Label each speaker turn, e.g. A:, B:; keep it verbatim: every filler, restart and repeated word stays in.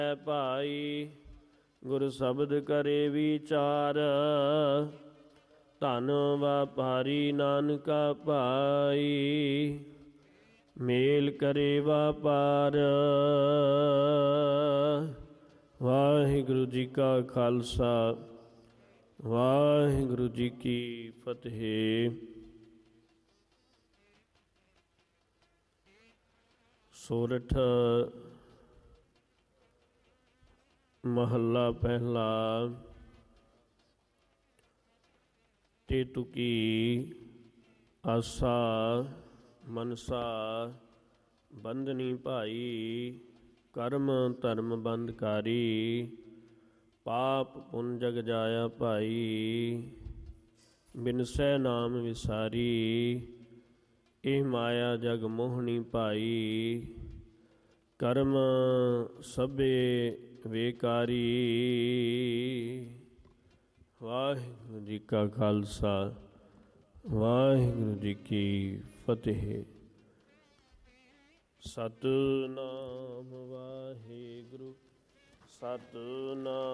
A: ਭਾਈ ਗੁਰ ਸ਼ਬਦ ਕਰੇ ਵਿਚਾਰ, ਧਨ ਵਾਪਾਰੀ ਨਾਨਕਾ ਭਾਈ, ਮੇਲ ਕਰੇ ਵਾਪਾਰ। ਵਾਹਿਗੁਰੂ ਜੀ ਕਾ ਖਾਲਸਾ, ਵਾਹਿਗੁਰੂ ਜੀ ਕੀ ਫਤਿਹ। ਸੋਰਠ ਮਹੱਲਾ ਪਹਿਲਾ। ਤੇ ਤੁਕੀ ਆਸਾ ਮਨਸਾ ਬੰਧਨੀ ਭਾਈ, ਕਰਮ ਧਰਮ ਬੰਧਕਾਰੀ, ਪਾਪ ਪੁੰਨ ਜਗ ਜਾਇਆ ਭਾਈ। ਬਿਨਸੈ ਨਾਮ ਵਿਸਾਰੀ, ਇਹ ਮਾਇਆ ਜਗ ਮੋਹਣੀ ਭਾਈ। ਕਰਮ ਸਭੇ ਵੇਕਾਰੀ। ਵਾਹਿਗੁਰੂ ਜੀ ਕਾ ਖਾਲਸਾ, ਵਾਹਿਗੁਰੂ ਜੀ ਕੀ ਫਤਿਹ। ਸਤਿਨਾਮ ਵਾਹਿਗੁਰੂ, ਸਤਿਨਾਮ